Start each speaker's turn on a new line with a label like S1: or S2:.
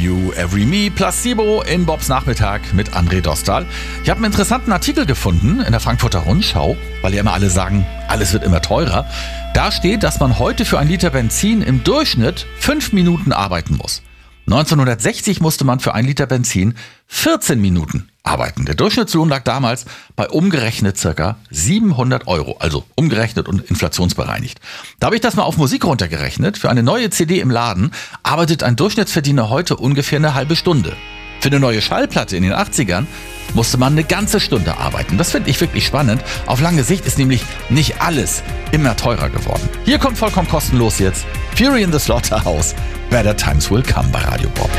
S1: You, Every Me, Placebo in Bobs Nachmittag mit André Dostal. Ich habe einen interessanten Artikel gefunden in der Frankfurter Rundschau, weil ja immer alle sagen, alles wird immer teurer. Da steht, dass man heute für 1 Liter Benzin im Durchschnitt 5 Minuten arbeiten muss. 1960 musste man für 1 Liter Benzin 14 Minuten arbeiten. Der Durchschnittslohn lag damals bei umgerechnet ca. 700 €, also umgerechnet und inflationsbereinigt. Da habe ich das mal auf Musik runtergerechnet. Für eine neue CD im Laden arbeitet ein Durchschnittsverdiener heute ungefähr eine halbe Stunde. Für eine neue Schallplatte in den 80ern musste man eine ganze Stunde arbeiten. Das finde ich wirklich spannend. Auf lange Sicht ist nämlich nicht alles immer teurer geworden. Hier kommt vollkommen kostenlos jetzt Fury in the Slaughterhouse. Better Times Will Come bei Radio Bob.